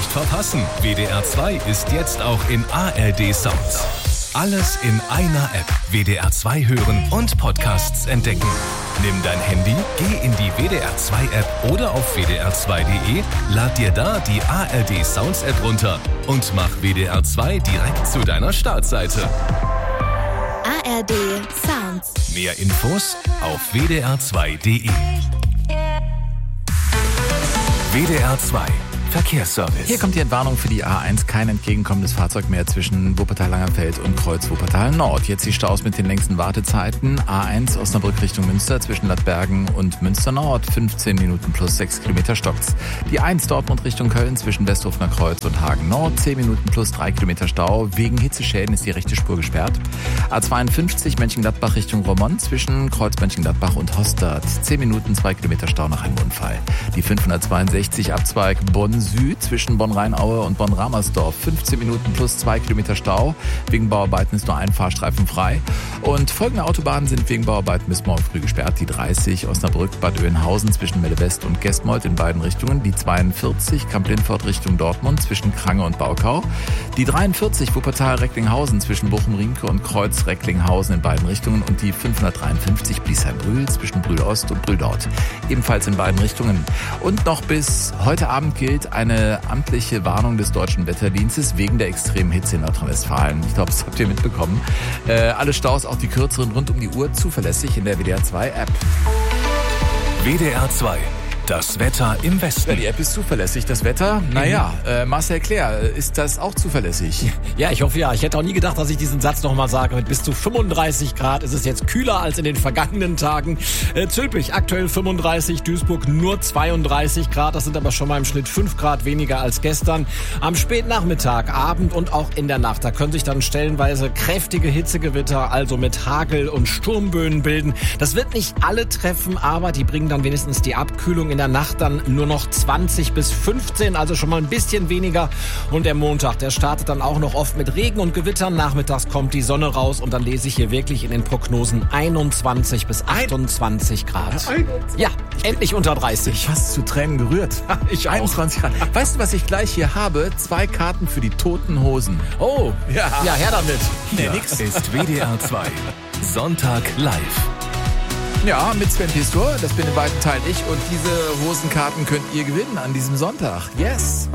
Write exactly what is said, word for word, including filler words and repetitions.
nicht verpassen. W D R zwei ist jetzt auch in A R D Sounds. Alles in einer App. W D R zwei hören und Podcasts entdecken. Nimm dein Handy, geh in die W D R zwei App oder auf w d r zwei punkt d e, lad dir da die A R D Sounds App runter und mach W D R zwei direkt zu deiner Startseite. A R D Sounds. Mehr Infos auf w d r zwei punkt d e. W D R zwei Verkehrsservice. Hier kommt die Entwarnung für die A eins. Kein entgegenkommendes Fahrzeug mehr zwischen Wuppertal-Langerfeld und Kreuz Wuppertal-Nord. Jetzt die Staus mit den längsten Wartezeiten. A eins Osnabrück Richtung Münster zwischen Ladbergen und Münster-Nord. fünfzehn Minuten plus sechs Kilometer stockt's. Die eins Dortmund Richtung Köln zwischen Westhofener Kreuz und Hagen-Nord. zehn Minuten plus drei Kilometer Stau. Wegen Hitzeschäden ist die rechte Spur gesperrt. A zweiundfünfzig Mönchengladbach Richtung Roermond zwischen Kreuz Mönchengladbach und Hostert. zehn Minuten, zwei Kilometer Stau nach einem Unfall. Die fünfhundertzweiundsechzig Abzweig Bonn Süd zwischen Bonn-Rheinaue und Bonn-Ramersdorf. fünfzehn Minuten plus zwei Kilometer Stau. Wegen Bauarbeiten ist nur ein Fahrstreifen frei. Und folgende Autobahnen sind wegen Bauarbeiten bis morgen früh gesperrt. Die dreißig Osnabrück-Bad Oeynhausen zwischen Melle-West und Gestmold in beiden Richtungen. Die zweiundvierzig Kamp-Lindfort Richtung Dortmund zwischen Krange und Baukau. Die dreiundvierzig Wuppertal-Recklinghausen zwischen Bochum-Riemke und Kreuz-Recklinghausen in beiden Richtungen. Und die fünfhundertdreiundfünfzig Bliesheim-Brühl zwischen Brühl-Ost und Brühl-Nord. Ebenfalls in beiden Richtungen. Und noch bis heute Abend gilt eine amtliche Warnung des Deutschen Wetterdienstes wegen der extremen Hitze in Nordrhein-Westfalen. Ich glaube, das habt ihr mitbekommen. Äh, alle Staus, auch die kürzeren, rund um die Uhr, zuverlässig in der W D R zwei App. W D R zwei. Das Wetter im Westen. Ja, die App ist zuverlässig. Das Wetter, naja, äh, Marcel Claire, ist das auch zuverlässig? Ja, ich hoffe ja. Ich hätte auch nie gedacht, dass ich diesen Satz nochmal sage. Mit bis zu fünfunddreißig Grad ist es jetzt kühler als in den vergangenen Tagen. Äh, Zülpich aktuell fünfunddreißig, Duisburg nur zweiunddreißig Grad. Das sind aber schon mal im Schnitt fünf Grad weniger als gestern. Am Spätnachmittag, Abend und auch in der Nacht, da können sich dann stellenweise kräftige Hitzegewitter, also mit Hagel und Sturmböen bilden. Das wird nicht alle treffen, aber die bringen dann wenigstens die Abkühlung. In der Nacht dann nur noch zwanzig bis fünfzehn, also schon mal ein bisschen weniger. Und der Montag, der startet dann auch noch oft mit Regen und Gewittern. Nachmittags kommt die Sonne raus und dann lese ich hier wirklich in den Prognosen einundzwanzig bis achtundzwanzig Grad. Ja, endlich unter dreißig. Fast zu Tränen gerührt. Ich auch. einundzwanzig Grad. Weißt du, was ich gleich hier habe? Zwei Karten für die Toten Hosen. Oh, Ja, ja, her damit. Nee, Hier nix. ist W D R zwei. Sonntag live. Ja, mit Sven Pistor, das bin in weiten Teilen ich. Und diese Hosenkarten könnt ihr gewinnen an diesem Sonntag. Yes!